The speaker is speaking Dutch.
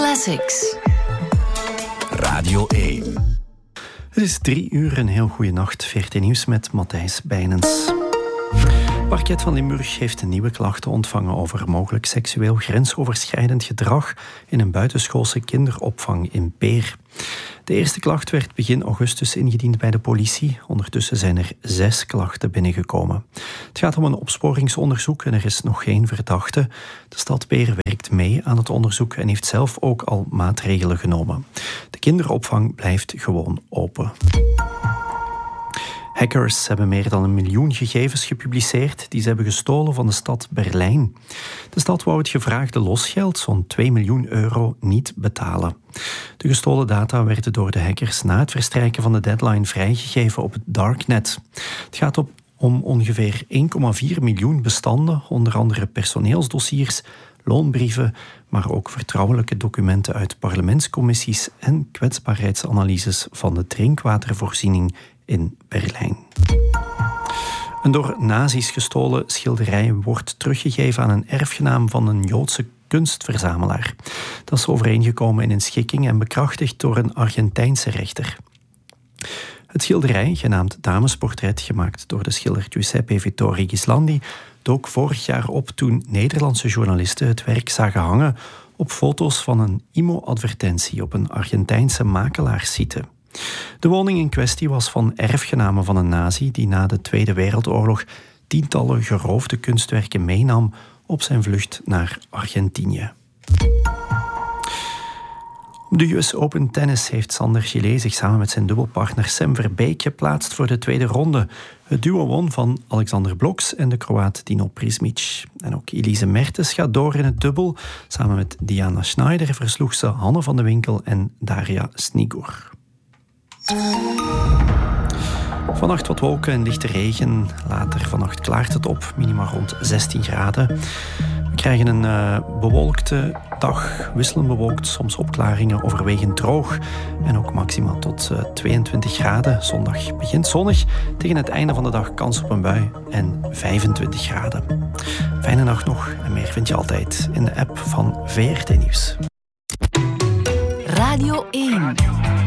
Classics. Radio 1. Het is 3 uur, een heel goede nacht. VRT Nieuws met Matthijs Bijnens. Parket van Limburg heeft nieuwe klachten ontvangen over mogelijk seksueel grensoverschrijdend gedrag in een buitenschoolse kinderopvang in Peer. De eerste klacht werd begin augustus ingediend bij de politie. Ondertussen zijn er 6 klachten binnengekomen. Het gaat om een opsporingsonderzoek en er is nog geen verdachte. De stad Peer werkt mee aan het onderzoek en heeft zelf ook al maatregelen genomen. De kinderopvang blijft gewoon open. Hackers hebben meer dan 1 miljoen gegevens gepubliceerd die ze hebben gestolen van de stad Berlijn. De stad wou het gevraagde losgeld, zo'n 2 miljoen euro, niet betalen. De gestolen data werden door de hackers na het verstrijken van de deadline vrijgegeven op het darknet. Het gaat om ongeveer 1,4 miljoen bestanden, onder andere personeelsdossiers, loonbrieven, maar ook vertrouwelijke documenten uit parlementscommissies en kwetsbaarheidsanalyses van de drinkwatervoorziening in Berlijn. Een door nazi's gestolen schilderij wordt teruggegeven aan een erfgenaam van een Joodse kunstverzamelaar. Dat is overeengekomen in een schikking en bekrachtigd door een Argentijnse rechter. Het schilderij, genaamd Damesportret, gemaakt door de schilder Giuseppe Vittorio Ghislandi, dook vorig jaar op toen Nederlandse journalisten het werk zagen hangen op foto's van een IMO-advertentie op een Argentijnse makelaarssite. De woning in kwestie was van erfgenamen van een nazi die na de Tweede Wereldoorlog tientallen geroofde kunstwerken meenam op zijn vlucht naar Argentinië. Op de US Open Tennis heeft Sander Gillet zich samen met zijn dubbelpartner Sam Verbeek geplaatst voor de tweede ronde. Het duo won van Alexander Bloks en de Kroaat Dino Prismic. En ook Elise Mertens gaat door in het dubbel. Samen met Diana Schneider versloeg ze Hanne van de Winkel en Daria Snigur. Vannacht wat wolken en lichte regen. Later vannacht klaart het op, minima rond 16 graden. We krijgen een bewolkte dag, wisselend bewolkt, soms opklaringen, overwegend droog. En ook maxima tot 22 graden. Zondag begint zonnig. Tegen het einde van de dag kans op een bui en 25 graden. Fijne nacht nog en meer vind je altijd in de app van VRT Nieuws. Radio 1.